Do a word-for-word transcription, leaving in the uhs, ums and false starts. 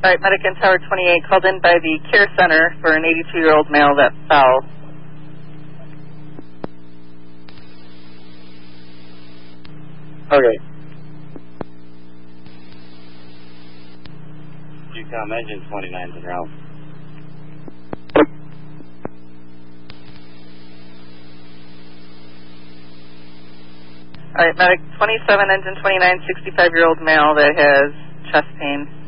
All right, medic in Tower twenty-eight called in by the care center for an eighty-two-year-old male that fell. Okay. G COM engine twenty-nine to ground. All right, medic twenty-seven, engine twenty-nine, sixty-five-year-old male that has chest pain.